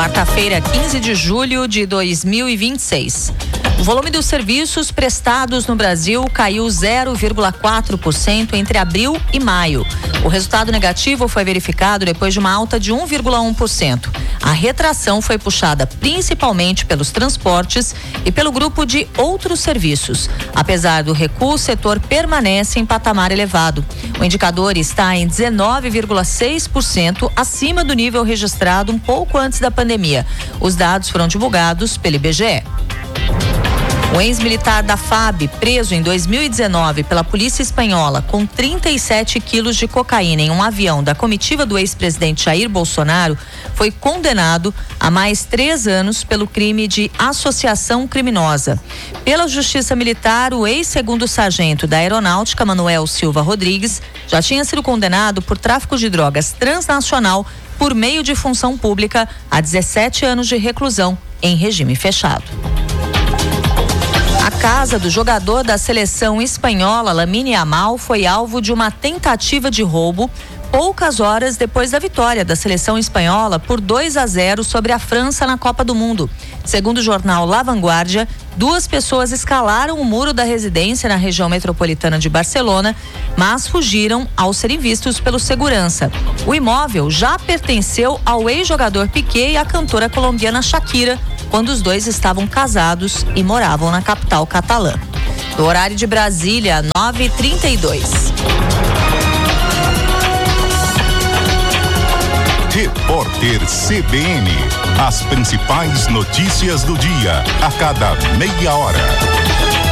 Quarta-feira, 15 de julho de 2026. O volume dos serviços prestados no Brasil caiu 0,4% entre abril e maio. O resultado negativo foi verificado depois de uma alta de 1,1%. A retração foi puxada principalmente pelos transportes e pelo grupo de outros serviços. Apesar do recuo, o setor permanece em patamar elevado. O indicador está em 19,6% acima do nível registrado um pouco antes da pandemia. Os dados foram divulgados pelo IBGE. O ex-militar da FAB, preso em 2019 pela polícia espanhola com 37 quilos de cocaína em um avião da comitiva do ex-presidente Jair Bolsonaro, foi condenado a mais 3 anos pelo crime de associação criminosa. Pela Justiça Militar, o ex-segundo sargento da Aeronáutica, Manuel Silva Rodrigues, já tinha sido condenado por tráfico de drogas transnacional por meio de função pública a 17 anos de reclusão em regime fechado. A casa do jogador da seleção espanhola, Lamine Yamal, foi alvo de uma tentativa de roubo poucas horas depois da vitória da seleção espanhola por 2-0 sobre a França na Copa do Mundo. Segundo o jornal La Vanguardia, 2 pessoas escalaram o muro da residência na região metropolitana de Barcelona, mas fugiram ao serem vistos pelo segurança. O imóvel já pertenceu ao ex-jogador Piqué e à cantora colombiana Shakira, quando os dois estavam casados e moravam na capital catalã. Do horário de Brasília, 9h32. Repórter CBN. As principais notícias do dia, a cada meia hora.